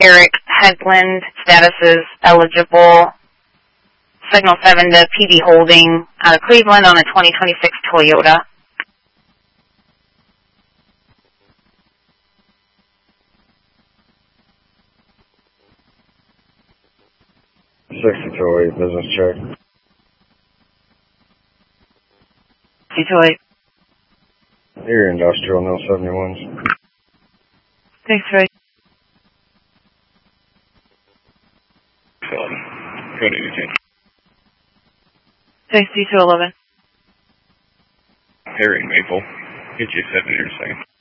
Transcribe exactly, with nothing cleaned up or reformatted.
Eric Hegland, status is eligible. Signal seven to P V Holding out of Cleveland on a twenty twenty-six Toyota. sixty-two oh eight, business check. sixty-two oh eight. Here, industrial, no seventy-ones. Thanks, Ray. Code eighty-two. Thanks, D two eleven. Harry Maple. Get you seven here in a second.